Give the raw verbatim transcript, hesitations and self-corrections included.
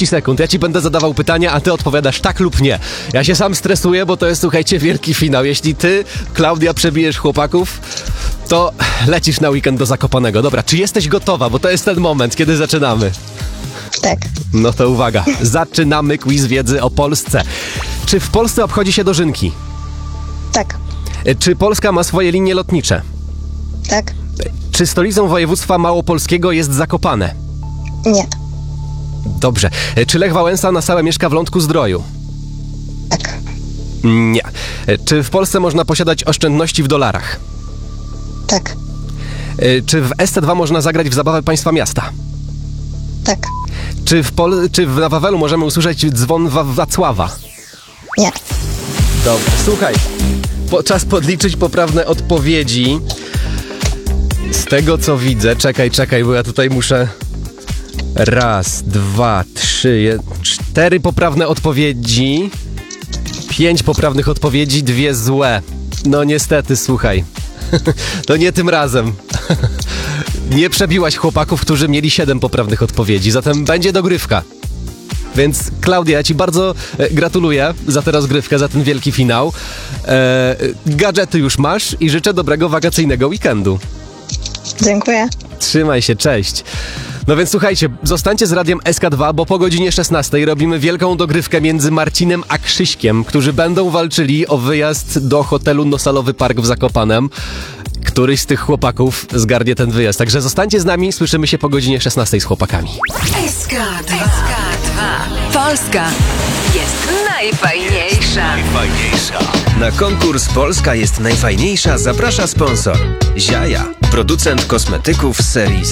trzydzieści sekund. Ja ci będę zadawał pytania, a ty odpowiadasz tak lub nie. Ja się sam stresuję, bo to jest, słuchajcie, wielki finał. Jeśli ty, Klaudia, przebijesz chłopaków, to lecisz na weekend do Zakopanego. Dobra, czy jesteś gotowa? Bo to jest ten moment, kiedy zaczynamy. Tak. No to uwaga. Zaczynamy quiz wiedzy o Polsce. Czy w Polsce obchodzi się dożynki? Tak. Czy Polska ma swoje linie lotnicze? Tak. Czy stolicą województwa małopolskiego jest Zakopane? Nie. Dobrze. Czy Lech Wałęsa na stałe mieszka w Lądku-Zdroju? Tak. Nie. Czy w Polsce można posiadać oszczędności w dolarach? Tak. Czy w S T dwa można zagrać w zabawę państwa miasta? Tak. Czy w, Pol- czy w na Wawelu możemy usłyszeć dzwon Wa- Wacława? Nie. Dobra, słuchaj. Po, czas podliczyć poprawne odpowiedzi. Z tego co widzę, czekaj, czekaj, bo ja tutaj muszę... Raz, dwa, trzy, je, cztery poprawne odpowiedzi. Pięć poprawnych odpowiedzi, dwie złe. No niestety, słuchaj. To nie tym razem. Nie przebiłaś chłopaków, którzy mieli siedem poprawnych odpowiedzi, zatem będzie dogrywka. Więc Klaudia, ja ci bardzo e, gratuluję za tę rozgrywkę, za ten wielki finał. E, gadżety już masz i życzę dobrego wakacyjnego weekendu. Dziękuję. Trzymaj się, cześć. No więc słuchajcie, zostańcie z Radiem S K dwa, bo po godzinie szesnastej robimy wielką dogrywkę między Marcinem a Krzyśkiem, którzy będą walczyli o wyjazd do hotelu Nosalowy Park w Zakopanem. Któryś z tych chłopaków zgarnie ten wyjazd. Także zostańcie z nami, słyszymy się po godzinie szesnastej z chłopakami. S K dwa. Polska jest najfajniejsza. Najfajniejsza. Na konkurs Polska jest najfajniejsza zaprasza sponsor. Ziaja, producent kosmetyków z serii